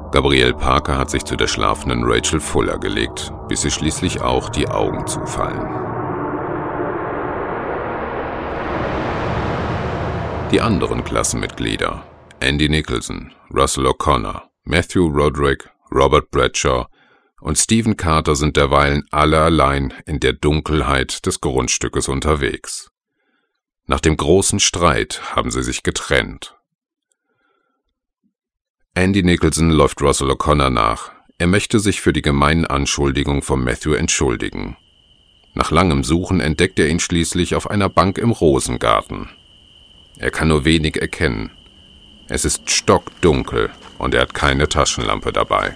Gabrielle Parker hat sich zu der schlafenden Rachel Fuller gelegt, bis ihr schließlich auch die Augen zufallen. Die anderen Klassenmitglieder, Andy Nicholson, Russell O'Connor, Matthew Roderick, Robert Bradshaw und Stephen Carter sind derweilen alle allein in der Dunkelheit des Grundstückes unterwegs. Nach dem großen Streit haben sie sich getrennt. Andy Nicholson läuft Russell O'Connor nach. Er möchte sich für die gemeinen Anschuldigungen von Matthew entschuldigen. Nach langem Suchen entdeckt er ihn schließlich auf einer Bank im Rosengarten. Er kann nur wenig erkennen. Es ist stockdunkel und er hat keine Taschenlampe dabei.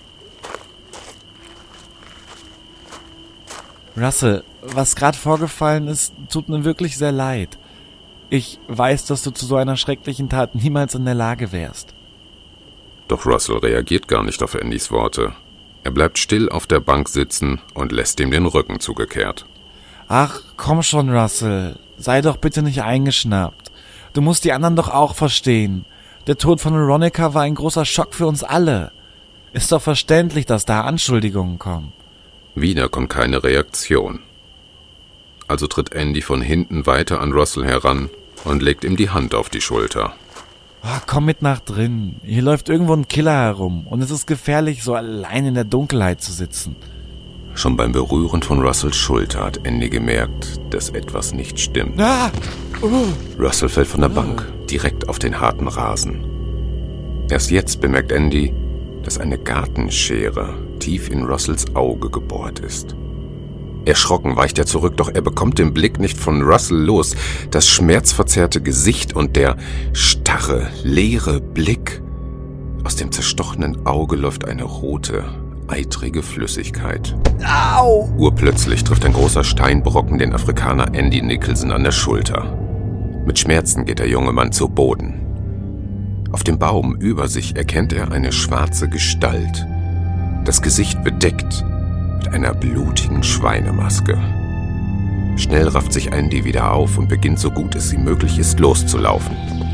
Russell, was gerade vorgefallen ist, tut mir wirklich sehr leid. Ich weiß, dass du zu so einer schrecklichen Tat niemals in der Lage wärst. Doch Russell reagiert gar nicht auf Andys Worte. Er bleibt still auf der Bank sitzen und lässt ihm den Rücken zugekehrt. Ach, komm schon, Russell. Sei doch bitte nicht eingeschnappt. Du musst die anderen doch auch verstehen. Der Tod von Veronica war ein großer Schock für uns alle. Ist doch verständlich, dass da Anschuldigungen kommen. Wieder kommt keine Reaktion. Also tritt Andy von hinten weiter an Russell heran und legt ihm die Hand auf die Schulter. Oh, komm mit nach drin. Hier läuft irgendwo ein Killer herum und es ist gefährlich, so allein in der Dunkelheit zu sitzen. Schon beim Berühren von Russells Schulter hat Andy gemerkt, dass etwas nicht stimmt. Russell fällt von der Bank, direkt auf den harten Rasen. Erst jetzt bemerkt Andy, dass eine Gartenschere tief in Russells Auge gebohrt ist. Erschrocken weicht er zurück, doch er bekommt den Blick nicht von Russell los. Das schmerzverzerrte Gesicht und der starre, leere Blick. Aus dem zerstochenen Auge läuft eine rote, eitrige Flüssigkeit. Au! Urplötzlich trifft ein großer Steinbrocken den Afrikaner Andy Nicholson an der Schulter. Mit Schmerzen geht der junge Mann zu Boden. Auf dem Baum über sich erkennt er eine schwarze Gestalt. Das Gesicht bedeckt mit einer blutigen Schweinemaske. Schnell rafft sich Andy wieder auf und beginnt, so gut es ihm möglich ist, loszulaufen.